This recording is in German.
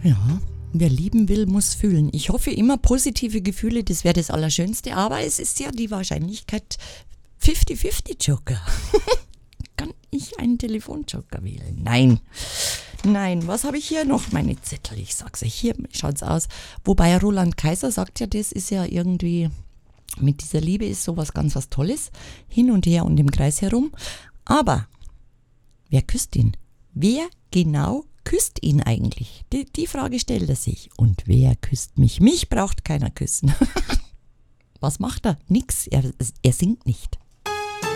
Ja, wer lieben will, muss fühlen. Ich hoffe immer positive Gefühle, das wäre das Allerschönste, aber es ist ja die Wahrscheinlichkeit 50-50 Joker. Kann ich einen Telefonjoker wählen? Nein. Nein, was habe ich hier noch? Meine Zettel, ich sag's euch, hier schaut's aus. Wobei Roland Kaiser sagt ja, das ist ja irgendwie, mit dieser Liebe ist sowas ganz was Tolles. Hin und her und im Kreis herum. Aber, wer küsst ihn? Wer genau küsst ihn eigentlich? Die Frage stellt er sich. Und wer küsst mich? Mich braucht keiner küssen. Was macht er? Nix, er singt nicht.